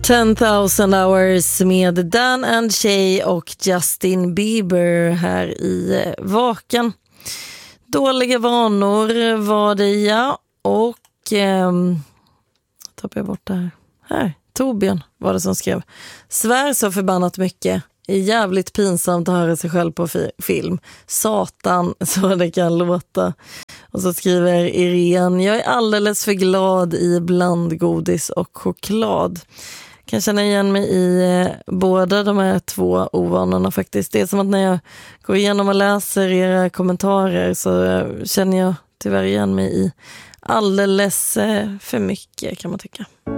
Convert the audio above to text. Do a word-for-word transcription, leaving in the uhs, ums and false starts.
ten thousand hours med Dan and Shay och Justin Bieber här i Vaken. Dåliga vanor var det, ja. Och ehm, tappar jag bort det här. Här, Torbjörn var det som skrev. Svär så förbannat mycket. Är jävligt pinsamt att höra sig själv på fi- film. Satan, så det kan låta. Och så skriver Irene. Jag är alldeles för glad i blandgodis och choklad. Kan känna igen mig i eh, båda de här två ovanorna faktiskt. Det är som att när jag går igenom och läser era kommentarer så eh, känner jag tyvärr igen mig i alldeles eh, för mycket, kan man tycka.